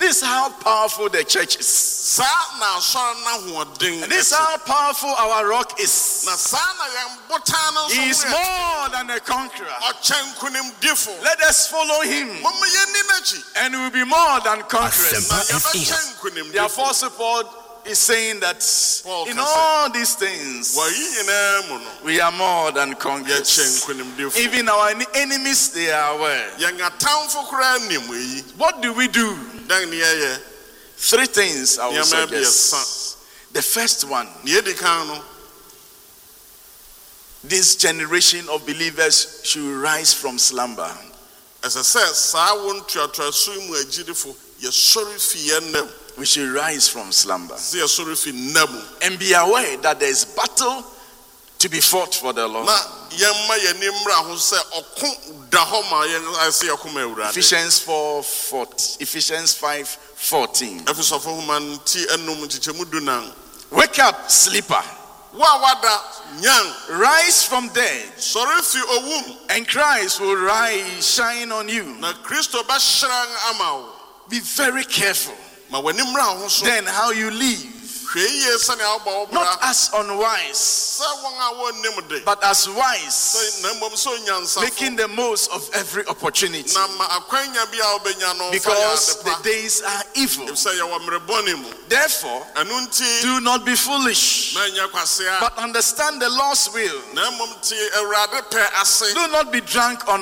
is how powerful the church is. Sa na asɔre na hoɔden. And this is how powerful our rock is. Na sa na yɛn botan no He is nso more than a conqueror. ɔkyɛn nkonimdifo. Let us follow him, Mama yɛni n'akyi. and we will be more than conquerors. Na yɛbɛkyɛn nkonimdifo. The Apostle Paul is saying that Paul in can all these things, Wɔyi nyinaa mu no. we are more than Yɛkyɛn conquerors. nkonimdifo. Even our enemies, they are aware. Yɛn atamfo koraa nim eyi. What do we do? Dan ne yɛyɛ. 3 things I will Nneɛma suggest. abiɛsa. The first one, Nea yɛdi kan no. this generation of believers should rise from slumber. Ɛsɛ sɛ saa wo ntoatoaso yi mu agyidifo yɛsɔre fi yɛn nnam. We should rise from slumber Sɛ yɛsɔre fi nna mu. and be aware that there is battle to be fought for the Lord. Na yɛmma yɛni mmra ho sɛ ɔko da hɔ ma yɛn ayɛ sɛ yɛko ma Awurade. Ephesians 5:14. Efesofo nhoma no ti enum nkyekyɛmu 14. Wake up, sleeper. Wo a wada nyan Rise from dead, sɔre fi owum and Christ will shine on you. na Kristo bɛhyerɛn ama wo. Be very careful Ma w'ani mmra ho so. then how you live, Hwɛ yie sɛnea wobɔ wo not bra. as unwise, Sɛ wɔn a wɔnnim de. but as wise, Sɛ na mmom sɛ onyansafo. making the most of every opportunity, Na ma akwanya bi a wobɛnya no fa yɛ because ade the pa. days are evil. Efisɛ yɛwɔ mmere bɔne mu. Therefore, Ɛno nti do not be foolish, na nyɛ kwasea. but understand the Lord's will. Na mmom tie Awurade pɛ ase. Do not be drunk on